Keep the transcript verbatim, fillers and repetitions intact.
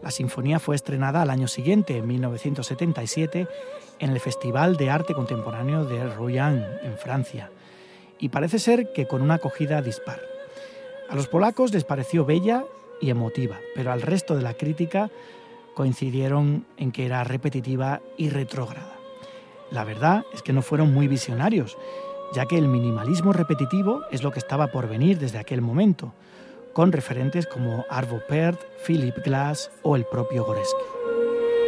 La sinfonía fue estrenada al año siguiente, en mil novecientos setenta y siete, en el Festival de Arte Contemporáneo de Royan, en Francia, y parece ser que con una acogida dispar. A los polacos les pareció bella y emotiva, pero al resto de la crítica coincidieron en que era repetitiva y retrógrada. La verdad es que no fueron muy visionarios, ya que el minimalismo repetitivo es lo que estaba por venir desde aquel momento, con referentes como Arvo Pärt, Philip Glass o el propio Goreski.